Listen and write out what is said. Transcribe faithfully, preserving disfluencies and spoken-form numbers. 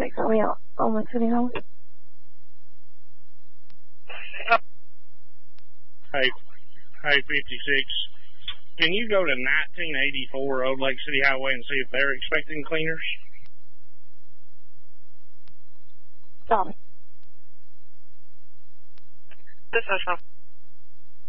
fifty-six, let me out on the city hall. Hey, hey, fifty-six. Can you go to nineteen eighty-four Old Lake City Highway and see if they're expecting cleaners? Stop. This is